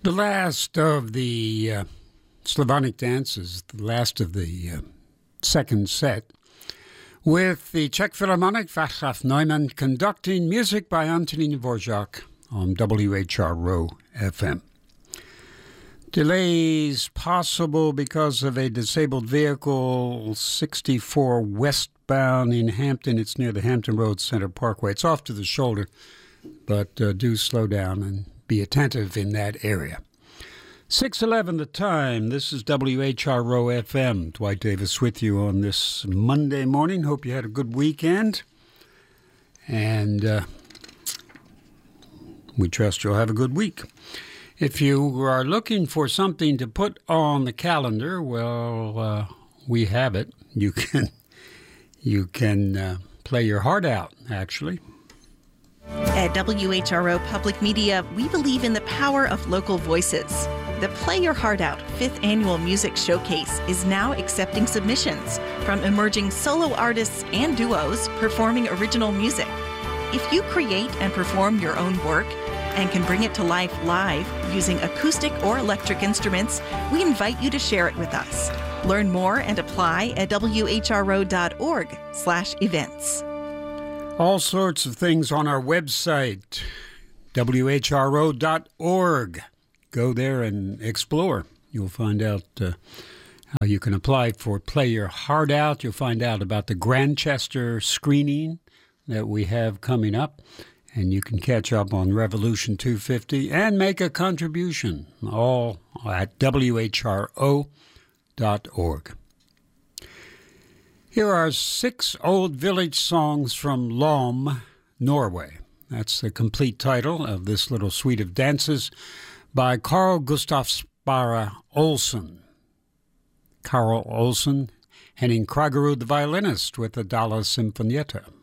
The last of the Slavonic dances, the last of the second set, with the Czech Philharmonic Václav Neumann conducting music by Antonín Dvořák on WHRO FM. Delays possible because of a disabled vehicle, 64 westbound in Hampton. It's near the Hampton Road Center Parkway. It's off to the shoulder, but do slow down and be attentive in that area. 6:11 the time. This is WHRO FM. Dwight Davis with you on this Monday morning. Hope you had a good weekend. And we trust you'll have a good week. If you are looking for something to put on the calendar, well, we have it. You can play your heart out, actually. At WHRO Public Media, we believe in the power of local voices. The Play Your Heart Out 5th Annual Music Showcase is now accepting submissions from emerging solo artists and duos performing original music. If you create and perform your own work and can bring it to life live using acoustic or electric instruments, we invite you to share it with us. Learn more and apply at whro.org/events. All sorts of things on our website, whro.org. Go there and explore. You'll find out how you can apply for Play Your Heart Out. You'll find out about the Grantchester screening that we have coming up. And you can catch up on Revolution 250 and make a contribution, all at whro.org. Here are 6 old village songs from Lom, Norway. That's the complete title of this little suite of dances by Carl Gustav Spara Olsen. Carl Olsen, Henning Kragerud, the violinist with the Dala Symfonietta.